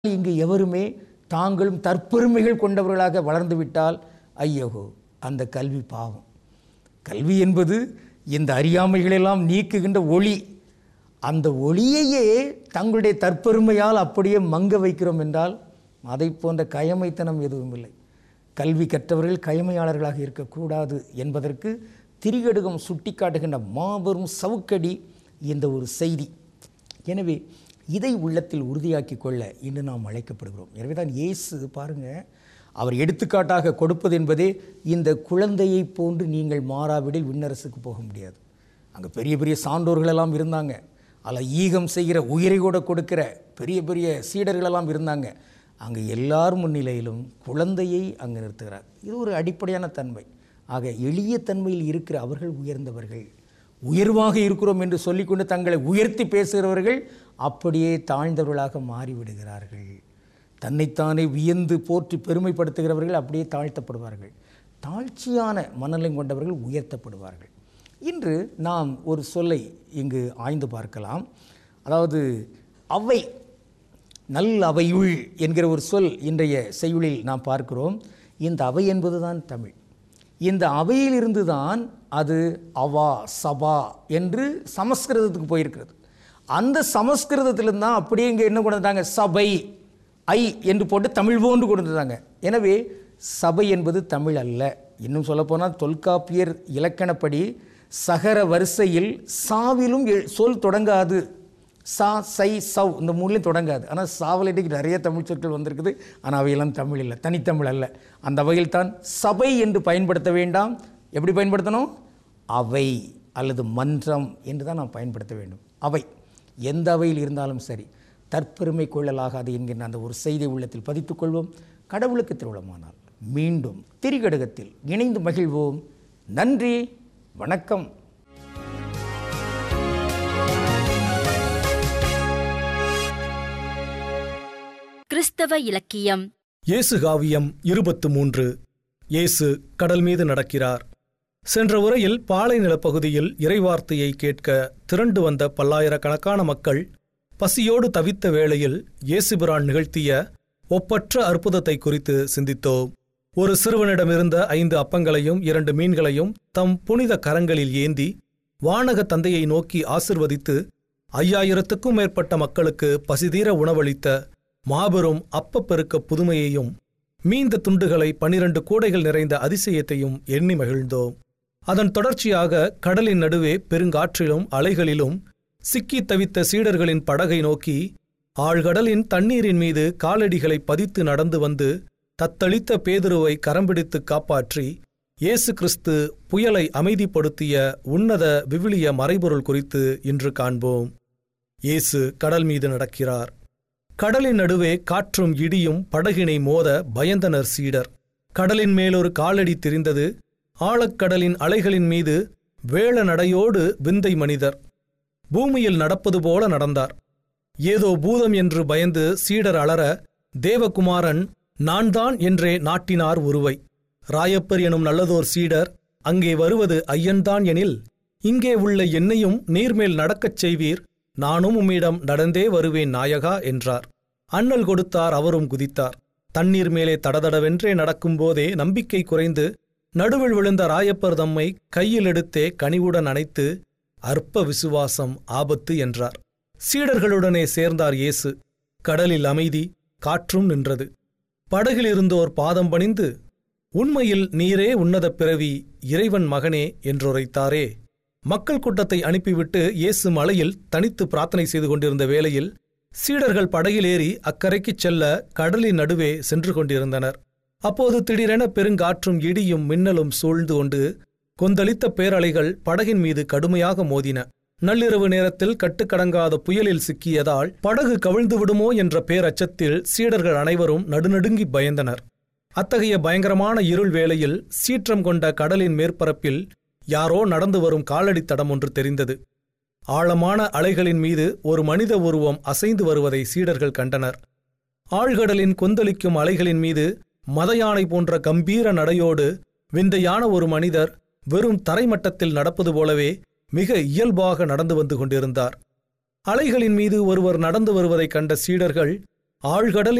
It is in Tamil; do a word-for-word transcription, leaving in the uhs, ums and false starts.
இங்கு எவருமே தாங்களும் தற்பெருமைகள் கொண்டவர்களாக வளர்ந்துவிட்டால் ஐயகோ அந்த கல்வி பாவம். கல்வி என்பது இந்த அறியாமைகளெல்லாம் நீக்குகின்ற ஒளி. அந்த ஒளியையே தங்களுடைய தற்பெருமையால் அப்படியே மங்க வைக்கிறோம் என்றால் அதை போன்ற கயமைத்தனம் எதுவும் இல்லை. கல்வி கற்றவர்கள் கயமையாளர்களாக இருக்கக்கூடாது என்பதற்கு திரிகடுகம் சுட்டி காட்டுகின்ற மாபெரும் சவுக்கடி இந்த ஒரு செய்தி. எனவே இதை உள்ளத்தில் உறுதியாக்கி கொள்ள இன்று நாம் அழைக்கப்படுகிறோம். எனவே தான் இயேசு பாருங்கள், அவர் எடுத்துக்காட்டாக கொடுப்பது என்பதே இந்த குழந்தையை போன்று நீங்கள் மாறாவிடில் விண்ணரசுக்கு போக முடியாது. அங்கே பெரிய பெரிய சான்றோர்களெல்லாம் இருந்தாங்க, அதில் ஈகம் செய்கிற உயிரை கூட கொடுக்கிற பெரிய பெரிய சீடர்களெல்லாம் இருந்தாங்க. அங்கே எல்லார் முன்னிலையிலும் குழந்தையை அங்கே நிறுத்துகிறார். இது ஒரு அடிப்படையான தன்மை. ஆக எளிய தன்மையில் இருக்கிற அவர்கள் உயர்ந்தவர்கள். உயர்வாக இருக்கிறோம் என்று சொல்லிக்கொண்டு தங்களை உயர்த்தி பேசுகிறவர்கள் அப்படியே தாழ்ந்தவர்களாக மாறிவிடுகிறார்கள். தன்னைத்தானே வியந்து போற்றி பெருமைப்படுத்துகிறவர்கள் அப்படியே தாழ்த்தப்படுவார்கள். தாழ்ச்சியான மனநிலை கொண்டவர்கள் உயர்த்தப்படுவார்கள். இன்று நாம் ஒரு சொல்லை இங்கு ஆய்ந்து பார்க்கலாம். அதாவது அவை, நல் அவையுள் என்கிற ஒரு சொல் இன்றைய செய்யுளில் நாம் பார்க்கிறோம். இந்த அவை என்பது தான் தமிழ். இந்த அவையிலிருந்து தான் அது அவா சபா என்று சமஸ்கிருதத்துக்கு போயிருக்கிறது. அந்த சமஸ்கிருதத்திலிருந்து தான் அப்படியே இங்கே என்ன கொண்டு வந்தாங்க, சபை ஐ என்று போட்டு தமிழ் போன்று கொண்டு வந்தாங்க. எனவே சபை என்பது தமிழ் அல்ல. இன்னும் சொல்லப்போனால் தொல்காப்பியர் இலக்கணப்படி சகர வரிசையில் சாவிலும் சொல் தொடங்காது. சா சை சவ் இந்த மூணுலையும் தொடங்காது. ஆனால் சாவல் இன்றைக்கு நிறைய தமிழ் சொற்கள் வந்திருக்குது, ஆனால் அவையெல்லாம் தமிழ் இல்லை, தனித்தமிழ் அல்ல. அந்த வகையில் தான் சபை என்று பயன்படுத்த வேண்டாம். எப்படி பயன்படுத்தணும்? அவை அல்லது மன்றம் என்று தான் நாம் பயன்படுத்த வேண்டும். அவை எந்த அவையில் இருந்தாலும் சரி, தற்பெருமை கொள்ளலாகாது என்கின்ற அந்த ஒரு செய்தி உள்ளத்தில் பதித்துக் கொள்வோம். கடவுளுக்கு திருவிழமானால் மீண்டும் திரிகடுகத்தில் இணைந்து மகிழ்வோம். நன்றி, வணக்கம். கிறிஸ்தவ இலக்கியம். இயேசு காவியம் இருபத்து மூன்று. இயேசு கடல் மீது நடக்கிறார். சென்ற உரையில் பாலை நிலப்பகுதியில் இறைவார்த்தையை கேட்க திரண்டு வந்த பல்லாயிரக்கணக்கான மக்கள் பசியோடு தவித்த வேளையில் இயேசுபிரான் நிகழ்த்திய ஒப்பற்ற அற்புதத்தை குறித்து சிந்தித்தோம். ஒரு சிறுவனிடமிருந்த ஐந்து அப்பங்களையும் இரண்டு மீன்களையும் தம் புனித கரங்களில் ஏந்தி வானக தந்தையை நோக்கி ஆசிர்வதித்து ஐயாயிரத்துக்கும் மேற்பட்ட மக்களுக்கு பசிதீர உணவளித்த மாபெரும் அப்பப்பெருக்க புதுமையையும் மீந்த துண்டுகளை பனிரண்டு கூடைகள் நிறைந்த அதிசயத்தையும் எண்ணி மகிழ்ந்தோம். அதன் தொடர்ச்சியாக கடலின் நடுவே பெருங்காற்றிலும் அலைகளிலும் சிக்கி தவித்த சீடர்களின் படகை நோக்கி ஆழ்கடலின் தண்ணீரின் மீது காலடிகளை பதித்து நடந்து வந்து தத்தளித்த பேதுருவை கரம்பிடித்து காப்பாற்றி இயேசு கிறிஸ்து புயலை அமைதிப்படுத்திய உன்னத விவிலிய மறைபொருள் குறித்து இன்று காண்போம். இயேசு கடல் மீது நடக்கிறார். கடலின் நடுவே காற்றும் இடியும் படகினை மோத பயந்தனர் சீடர். கடலின் மேலொரு காலடி தெரிந்தது. ஆழக்கடலின் அலைகளின் மீது வேள நடையோடு விந்தை மனிதர் பூமியில் நடப்பது போல நடந்தார். ஏதோ பூதம் என்று பயந்து சீடர் அலற தேவகுமாரன் நான் தான் என்றே நாட்டினார் உருவை. ராயப்பர் எனும் நல்லதோர் சீடர் அங்கே வருவது ஐயன்தான் எனில் இங்கே உள்ள என்னையும் நீர்மேல் நடக்கச் செய்வீர், நானும் உம்மிடம் நடந்தே வருவேன் நாயகா என்றார். அண்ணல் கொடுத்தார், அவரும் குதித்தார். தண்ணீர் மேலே தடதடவென்றே நடக்கும்போதே நம்பிக்கை குறைந்து நடுவில் விழுந்த ராயப்பர் தம்மை கையில் எடுத்தே கனிவுடன் அணைத்து அற்ப விசுவாசம் ஆபத்து என்றார். சீடர்களுடனே சேர்ந்தார் இயேசு. கடலில் அமைதி, காற்றும் நின்றது. படகில் இருந்தோர் பாதம் பணிந்து உண்மையில் நீரே உன்னத பிறவி, இறைவன் மகனே என்றுரைத்தாரே. மக்கள் கூட்டத்தை அனுப்பிவிட்டு இயேசு மலையில் தனித்து பிரார்த்தனை செய்து கொண்டிருந்த வேளையில் சீடர்கள் படகிலேறி அக்கறைக்குச் செல்ல கடலின் நடுவே சென்று கொண்டிருந்தனர். அப்போது திடீரென பெருங்காற்றும் இடியும் மின்னலும் சூழ்ந்து கொண்டு கொந்தளித்த பேரலைகள் படகின் மீது கடுமையாக மோதின. நள்ளிரவு நேரத்தில் கட்டுக்கடங்காத புயலில் சிக்கியதால் படகு கவிழ்ந்து விடுமோ என்ற பேரச்சத்தில் சீடர்கள் அனைவரும் நடுநடுங்கி பயந்தனர். அத்தகைய பயங்கரமான இருள் வேளையில் சீற்றம் கொண்ட கடலின் மேற்பரப்பில் யாரோ நடந்து வரும் காலடி தடம் ஒன்று தெரிந்தது. ஆழமான அலைகளின் மீது ஒரு மனித உருவம் அசைந்து வருவதை சீடர்கள் கண்டனர். ஆழ்கடலின் கொந்தளிக்கும் அலைகளின் மீது மதயானை போன்ற கம்பீர நடையோடு விந்தையான ஒரு மனிதர் வெறும் தரைமட்டத்தில் நடப்பது போலவே மிக இயல்பாக நடந்து வந்து கொண்டிருந்தார். அலைகளின் மீது ஒருவர் நடந்து வருவதைக் கண்ட சீடர்கள் ஆழ்கடலின்